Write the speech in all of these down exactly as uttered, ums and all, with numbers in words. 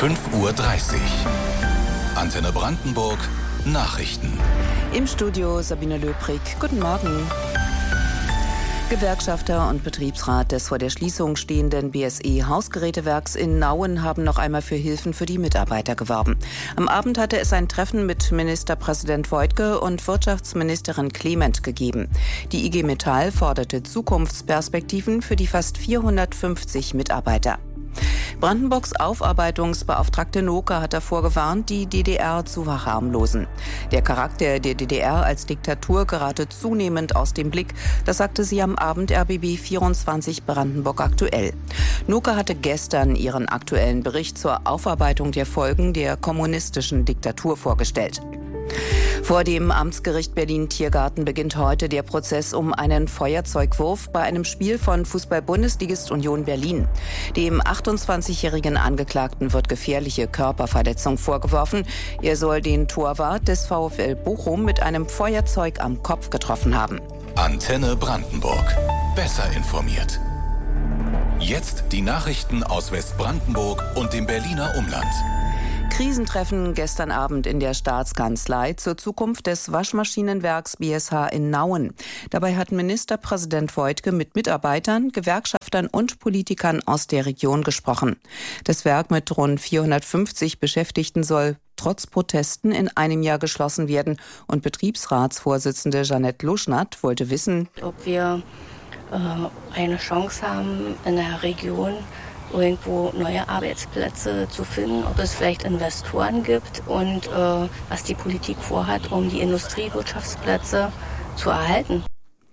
fünf Uhr dreißig. Antenne Brandenburg Nachrichten. Im Studio Sabine Löbrig. Guten Morgen. Gewerkschafter und Betriebsrat des vor der Schließung stehenden B S E-Hausgerätewerks in Nauen haben noch einmal für Hilfen für die Mitarbeiter geworben. Am Abend hatte es ein Treffen mit Ministerpräsident Woidke und Wirtschaftsministerin Clement gegeben. Die I G Metall forderte Zukunftsperspektiven für die fast vierhundertfünfzig Mitarbeiter. Brandenburgs Aufarbeitungsbeauftragte Noka hat davor gewarnt, die D D R zu verharmlosen. Der Charakter der D D R als Diktatur gerate zunehmend aus dem Blick. Das sagte sie am Abend R B B vierundzwanzig Brandenburg aktuell. Noka hatte gestern ihren aktuellen Bericht zur Aufarbeitung der Folgen der kommunistischen Diktatur vorgestellt. Vor dem Amtsgericht Berlin-Tiergarten beginnt heute der Prozess um einen Feuerzeugwurf bei einem Spiel von Fußball-Bundesligist Union Berlin. Dem achtundzwanzigjährigen Angeklagten wird gefährliche Körperverletzung vorgeworfen. Er soll den Torwart des VfL Bochum mit einem Feuerzeug am Kopf getroffen haben. Antenne Brandenburg. Besser informiert. Jetzt die Nachrichten aus Westbrandenburg und dem Berliner Umland. Krisentreffen gestern Abend in der Staatskanzlei zur Zukunft des Waschmaschinenwerks B S H in Nauen. Dabei hat Ministerpräsident Woidke mit Mitarbeitern, Gewerkschaftern und Politikern aus der Region gesprochen. Das Werk mit rund vierhundertfünfzig Beschäftigten soll trotz Protesten in einem Jahr geschlossen werden. Und Betriebsratsvorsitzende Jeanette Luschnatt wollte wissen, ob wir äh, eine Chance haben, in der Region irgendwo neue Arbeitsplätze zu finden, ob es vielleicht Investoren gibt und äh, was die Politik vorhat, um die Industriewirtschaftsplätze zu erhalten.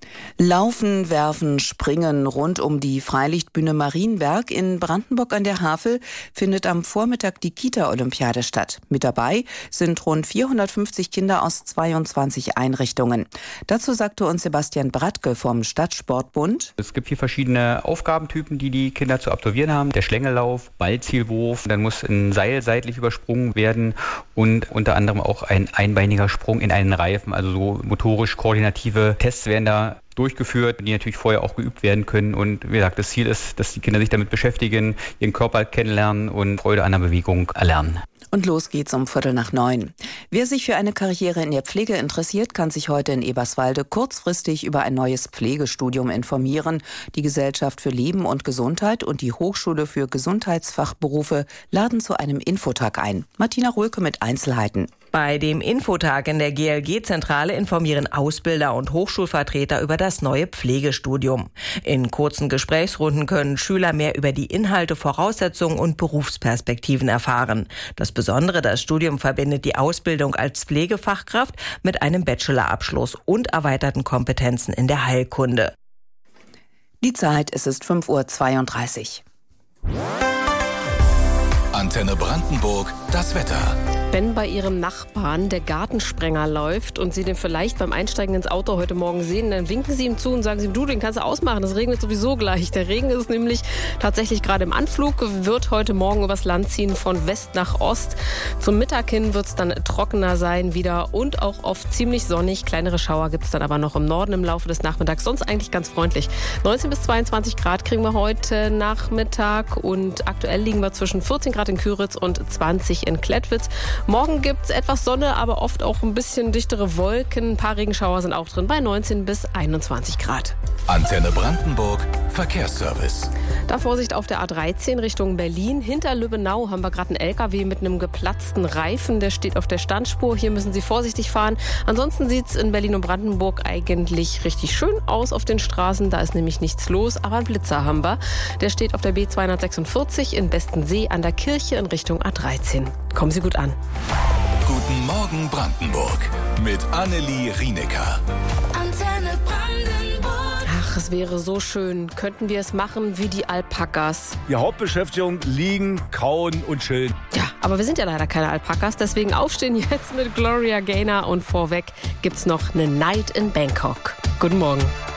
Laufen, Werfen, Springen rund um die Freilichtbühne Marienberg in Brandenburg an der Havel findet am Vormittag die Kita-Olympiade statt. Mit dabei sind rund vierhundertfünfzig Kinder aus zweiundzwanzig Einrichtungen. Dazu sagte uns Sebastian Bratke vom Stadtsportbund: Es gibt hier verschiedene Aufgabentypen, die die Kinder zu absolvieren haben. Der Schlängellauf, Ballzielwurf, dann muss ein Seil seitlich übersprungen werden und unter anderem auch ein einbeiniger Sprung in einen Reifen. Also so motorisch koordinative Tests werden da durchgeführt, die natürlich vorher auch geübt werden können. Und wie gesagt, das Ziel ist, dass die Kinder sich damit beschäftigen, ihren Körper kennenlernen und Freude an der Bewegung erlernen. Und los geht's um Viertel nach neun. Wer sich für eine Karriere in der Pflege interessiert, kann sich heute in Eberswalde kurzfristig über ein neues Pflegestudium informieren. Die Gesellschaft für Leben und Gesundheit und die Hochschule für Gesundheitsfachberufe laden zu einem Infotag ein. Martina Rulke mit Einzelheiten. Bei dem Infotag in der G L G-Zentrale informieren Ausbilder und Hochschulvertreter über das neue Pflegestudium. In kurzen Gesprächsrunden können Schüler mehr über die Inhalte, Voraussetzungen und Berufsperspektiven erfahren. Das Besondere, das Studium verbindet die Ausbildung als Pflegefachkraft mit einem Bachelorabschluss und erweiterten Kompetenzen in der Heilkunde. Die Zeit, es ist fünf Uhr zweiunddreißig. Antenne Brandenburg, das Wetter. Wenn bei Ihrem Nachbarn der Gartensprenger läuft und Sie den vielleicht beim Einsteigen ins Auto heute Morgen sehen, dann winken Sie ihm zu und sagen Sie ihm, du, den kannst du ausmachen, es regnet sowieso gleich. Der Regen ist nämlich tatsächlich gerade im Anflug, wird heute Morgen übers Land ziehen von West nach Ost. Zum Mittag hin wird es dann trockener sein wieder und auch oft ziemlich sonnig. Kleinere Schauer gibt es dann aber noch im Norden im Laufe des Nachmittags. Sonst eigentlich ganz freundlich. neunzehn bis zweiundzwanzig Grad kriegen wir heute Nachmittag und aktuell liegen wir zwischen vierzehn Grad in Küritz und zwanzig in Klettwitz. Morgen gibt es etwas Sonne, aber oft auch ein bisschen dichtere Wolken. Ein paar Regenschauer sind auch drin bei neunzehn bis einundzwanzig Grad. Antenne Brandenburg, Verkehrsservice. Da Vorsicht auf der A dreizehn Richtung Berlin. Hinter Lübbenau haben wir gerade einen L K W mit einem geplatzten Reifen. Der steht auf der Standspur. Hier müssen Sie vorsichtig fahren. Ansonsten sieht es in Berlin und Brandenburg eigentlich richtig schön aus auf den Straßen. Da ist nämlich nichts los. Aber einen Blitzer haben wir. Der steht auf der B zweihundertsechsundvierzig in Bestensee an der Kirche in Richtung A dreizehn. Kommen Sie gut an. Guten Morgen Brandenburg mit Annelie Rienecker. Antenne Brandenburg. Ach, es wäre so schön. Könnten wir es machen wie die Alpakas? Die Hauptbeschäftigung: liegen, kauen und chillen. Ja, aber wir sind ja leider keine Alpakas. Deswegen aufstehen jetzt mit Gloria Gaynor. Und vorweg gibt's noch eine Night in Bangkok. Guten Morgen.